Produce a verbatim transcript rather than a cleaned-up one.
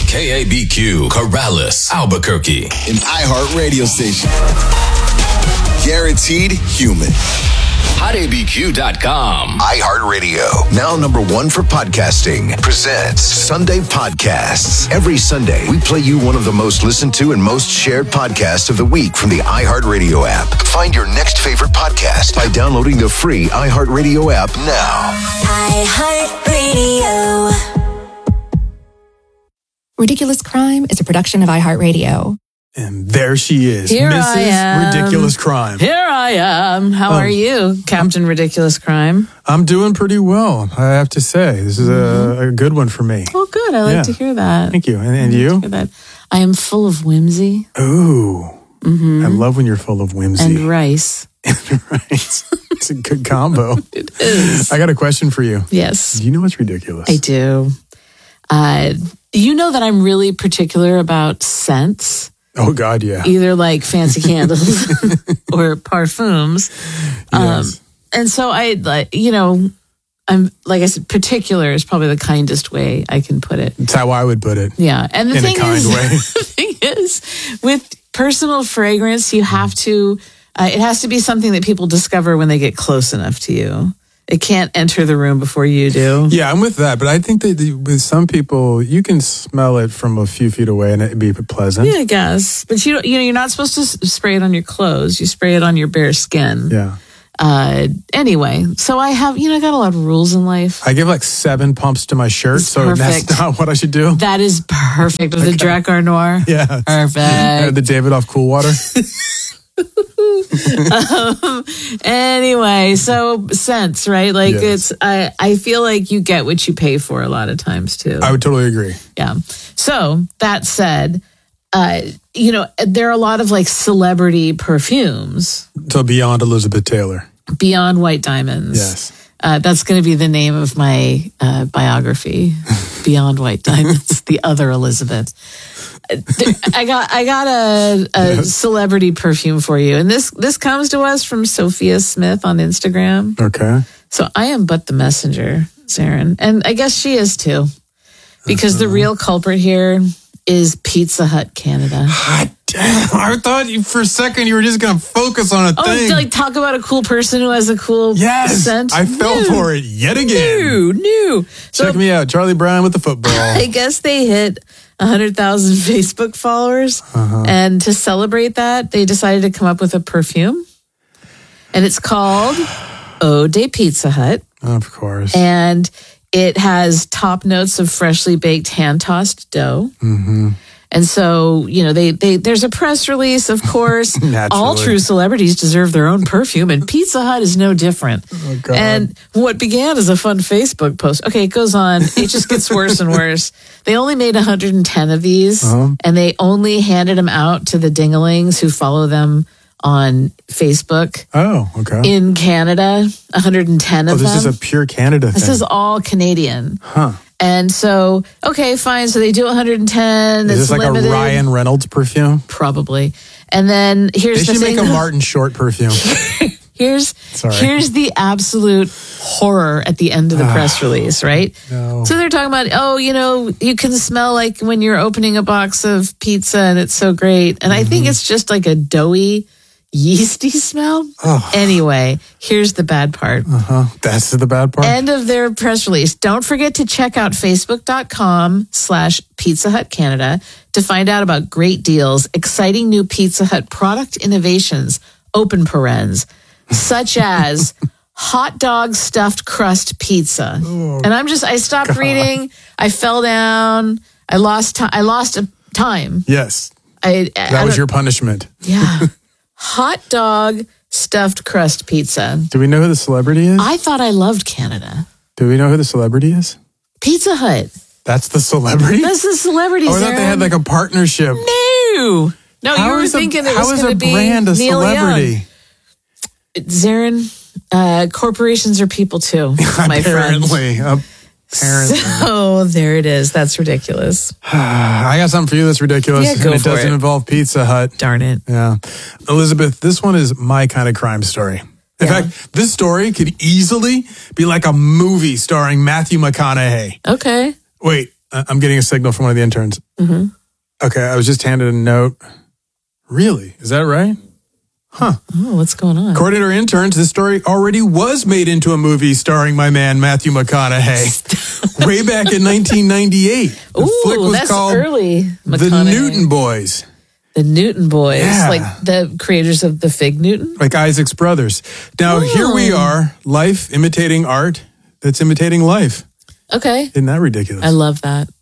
K A B Q, Corrales, Albuquerque. An iHeart radio station. Guaranteed human. hot A B Q dot com. iHeartRadio, now number one for podcasting, presents Sunday Podcasts. Every Sunday, we play you one of the most listened to and most shared podcasts of the week from the iHeartRadio app. Find your next favorite podcast by downloading the free iHeartRadio app now. iHeartRadio. Ridiculous Crime is a production of iHeartRadio. And there she is, Here Missus I am. Ridiculous Crime. Here I am. How Oh. are you, Captain Ridiculous Crime? I'm doing pretty well, I have to say. This is a, a good one for me. Oh, good. I like Yeah. to hear that. Thank you. And, and I you? like to hear that. I am full of whimsy Ooh. I love when you're full of whimsy. and rice. Right. It's a good combo. It is. I got a question for you. Yes, Do you know what's ridiculous? I do. Uh, you know that I'm really particular about scents, Oh, God, yeah. either like fancy candles or parfums. Yes. And so I, like, you know, I'm, like I said, particular is probably the kindest way I can put it. That's how I would put it. Yeah. And the In a thing kind is, way. the thing is, with personal fragrance, you have to, uh, it has to be something that people discover when they get close enough to you. It can't enter the room before you do. Yeah, I'm with that. But I think that the- with some people, you can smell it from a few feet away and it'd be pleasant. Yeah, I guess. But you, you know, you're not supposed to s- spray it on your clothes. You spray it on your bare skin. Yeah. Uh, anyway, so I have, you know, I got a lot of rules in life. I give like seven pumps to my shirt, It's so perfect. that's not what I should do. That is perfect. With the Dracar Noir. Yeah. Perfect. The Davidoff Cool Water. um, anyway, so scents, right? Like Yes. it's, I, I feel like you get what you pay for a lot of times too. I would totally agree. Yeah. So that said, uh, you know, there are a lot of like celebrity perfumes So beyond Elizabeth Taylor. beyond White Diamonds. Yes. Uh, that's going to be the name of my uh, biography, Beyond White Diamonds, the other Elizabeth. Uh, there- I got I got a, a Yes. celebrity perfume for you, and this this comes to us from Sophia Smith on Instagram. Okay. So I am but the messenger, Zarin, and I guess she is too, because the real culprit here is Pizza Hut Canada. Hot damn. I thought you, for a second you were just going to focus on a Oh, thing. to like talk about a cool person who has a cool yes. scent. I fell No. for it yet again. New, new. So Check me out. Charlie Brown with the football. I guess they hit one hundred thousand Facebook followers. Uh-huh. And to celebrate that, they decided to come up with a perfume. And it's called Eau de Pizza Hut. Of course. And it has top notes of freshly baked hand-tossed dough. Mm-hmm. And so, you know, they, they there's a press release, of course. Naturally. All true celebrities deserve their own perfume, and Pizza Hut is no different. Oh, God. And what began as a fun Facebook post, okay, it goes on. It just gets worse and worse. They only made one hundred ten of these, Uh-huh. and they only handed them out to the dingalings who follow them on Facebook Oh, okay. in Canada. one hundred ten oh, of this them. is a pure Canada thing. This is all Canadian. Huh. And so, okay, fine. So they do one hundred ten. Is it's this like limited. a Ryan Reynolds perfume? Probably. And then here's They the should thing. make a Martin Short perfume. here's Sorry. here's the absolute horror at the end of the press release, right? No. So they're talking about, oh, you know, you can smell like when you're opening a box of pizza and it's so great. And I think Mm-hmm. it's just like a doughy, yeasty smell. Oh. Anyway, here's the bad part. Uh-huh. That's the bad part? End of their press release. Don't forget to check out facebook.com slash Pizza Hut Canada to find out about great deals, exciting new Pizza Hut product innovations, open parens, such as hot dog stuffed crust pizza. Oh, and I'm just, I stopped God. reading. I fell down. I lost time. I lost a time. Yes. I, That was your punishment. Yeah. Hot dog stuffed crust pizza. Do we know who the celebrity is? I thought I loved Canada. Do we know who the celebrity is? Pizza Hut. That's the celebrity? That's the celebrity. Oh, I thought they had like a partnership. No. No, How you were is a- thinking it how was is going a to be brand a Neil celebrity? Young. Zarin, uh, corporations are people too, my friend. Apparently. Apparently. So there it is. That's ridiculous. I got something for you that's ridiculous. Yeah, go and it for doesn't it. involve Pizza Hut. Darn it. Yeah. Elizabeth, this one is my kind of crime story. In Yeah. fact, this story could easily be like a movie starring Matthew McConaughey. Okay. Wait, I- I'm getting a signal from one of the interns. Mm-hmm. Okay, I was just handed a note. Really? Is that right? Huh. Oh, what's going on? According to our interns, this story already was made into a movie starring my man, Matthew McConaughey, way back in nineteen ninety-eight. The Ooh, flick was that's called early. The McConaughey. Newton Boys. The Newton Boys, Yeah. like the creators of the Fig Newton. Like Isaac's brothers. Now, Oh. here we are, life imitating art that's imitating life. Okay. Isn't that ridiculous? I love that.